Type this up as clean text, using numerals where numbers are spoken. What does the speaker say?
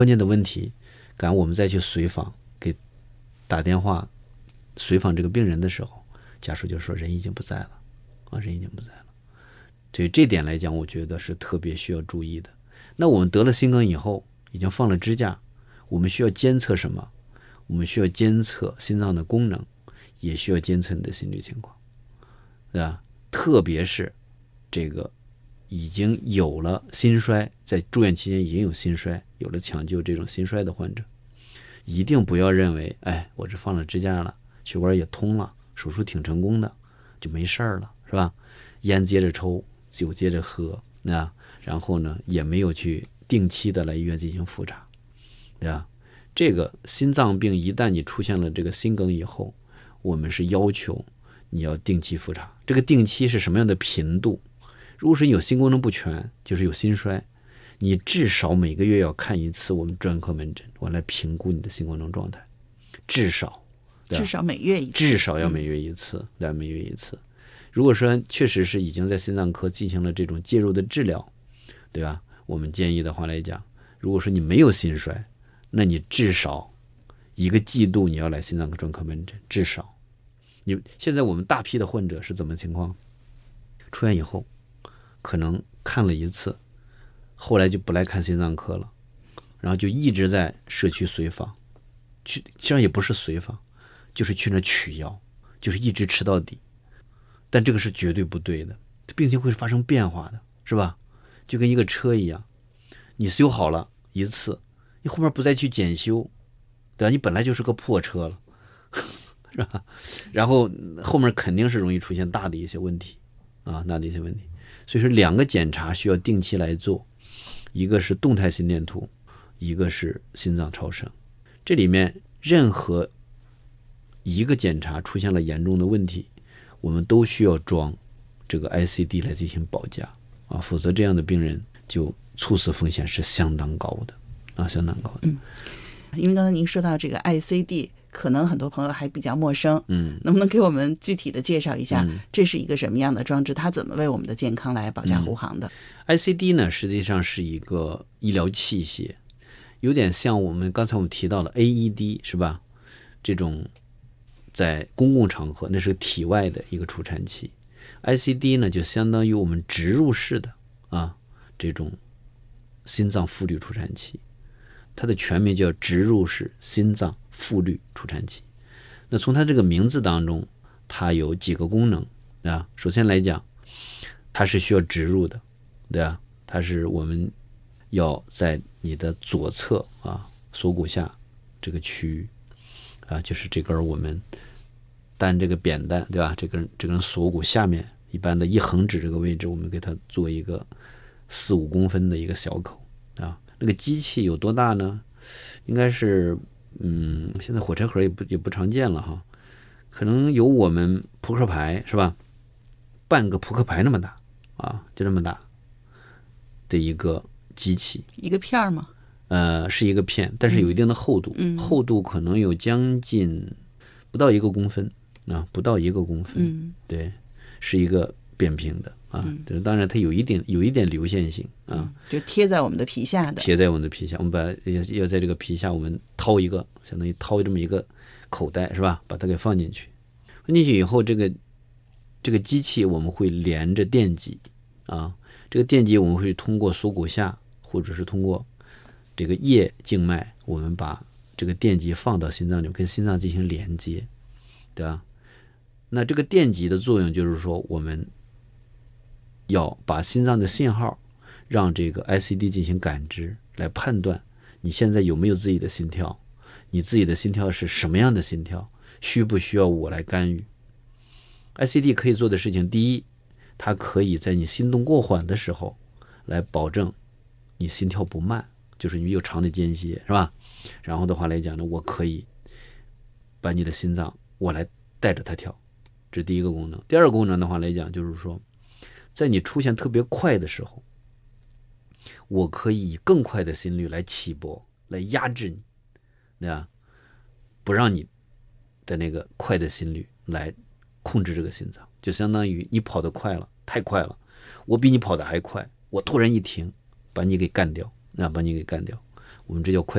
关键的问题，赶我们再去随访，给打电话随访这个病人的时候，家属就说人已经不在了啊，人已经不在了。所以这点来讲，我觉得是特别需要注意的。那我们得了心梗以后，已经放了支架，我们需要监测什么？我们需要监测心脏的功能，也需要监测你的心律情况，对吧？特别是这个已经有了心衰，在住院期间已经有心衰，有了抢救这种心衰的患者，一定不要认为，哎，我这放了支架了，血管也通了，手术挺成功的，就没事了，是吧？烟接着抽，酒接着喝，然后呢，也没有去定期的来医院进行复查，对吧？这个心脏病一旦你出现了这个心梗以后，我们是要求你要定期复查。这个定期是什么样的频度？如果是你有心功能不全，就是有心衰，你至少每个月要看一次我们专科门诊，我来评估你的心功能状态，至少每月一次， 至少要每月一次，对，每月一次。如果说确实是已经在心脏科进行了这种介入的治疗，对吧？我们建议的话来讲，如果说你没有心衰，那你至少1个季度你要来心脏科专科门诊，至少。现在我们大批的患者是怎么情况？出院以后可能看了一次，后来就不来看心脏科了，然后就一直在社区随访，实际上也不是随访，就是去那取药，就是一直吃到底。但这个是绝对不对的，病情会发生变化的，是吧？就跟一个车一样，你修好了一次，你后面不再去检修，对吧？你本来就是个破车了，是吧？然后后面肯定是容易出现大的一些问题啊，大的一些问题。所以说2个检查需要定期来做，一个是动态心电图，一个是心脏超声。这里面任何一个检查出现了严重的问题，我们都需要装这个 ICD 来进行保驾啊，否则这样的病人就猝死风险是相当高的啊，相当高的。 因为刚才您说到这个 ICD， 可能很多朋友还比较陌生，能不能给我们具体的介绍一下，这是一个什么样的装置，它怎么为我们的健康来保驾护航的 ？ICD 呢，实际上是一个医疗器械，有点像刚才我们提到的 AED， 是吧？这种在公共场合那是体外的一个除颤器。ICD 呢，就相当于我们植入式的这种心脏复律除颤器，它的全名叫植入式心脏复律除颤器。那从它这个名字当中，它有几个功能啊？首先来讲，它是需要植入的，对吧？它是我们要在你的左侧锁骨下这个区域就是这根我们单这个扁担，对吧？这根锁骨下面一般的1横指这个位置，我们给它做一个4-5公分的一个小口啊。那个机器有多大呢？应该是现在火柴盒也不常见了哈，可能有我们扑克牌是吧？半个扑克牌那么大就这么大的一个机器。 一个片吗？ 是一个片，但是有一定的厚度，厚度可能有将近不到1个公分不到1个公分，对，是一个扁平的当然它有一点流线性就贴在我们的皮下的， 贴在我们的皮下，我们要在这个皮下我们掏一个，相当于掏这么一个口袋是吧？把它给放进去，放进去以后，这个机器我们会连着电极这个电极我们会通过锁骨下或者是通过这个叶静脉，我们把这个电极放到心脏里，跟心脏进行连接，对吧？那这个电极的作用就是说，我们要把心脏的信号让这个 ICD 进行感知，来判断你现在有没有自己的心跳，你自己的心跳是什么样的心跳，需不需要我来干预。 ICD 可以做的事情，第一，它可以在你心动过缓的时候来保证你心跳不慢，就是你有长的间歇是吧？然后的话来讲呢，我可以把你的心脏我来带着它跳，这是第一个功能。第二个功能的话来讲，就是说在你出现特别快的时候，我可以以更快的心率来起搏，来压制你，对吧？不让你的那个快的心率来控制这个心脏，就相当于你跑得快了，太快了，我比你跑得还快，我突然一停，把你给干掉，把你给干掉，我们这叫快